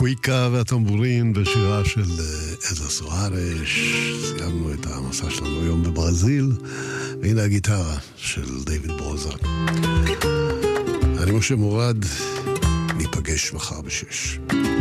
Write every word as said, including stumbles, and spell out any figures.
קוויקה והטמבורין בשירה של עזרא סוארש. סיימנו את המסע שלנו היום בברזיל, והנה הגיטרה של דיוויד ברוזה. אני משה מורד, ניפגש מחר בשש.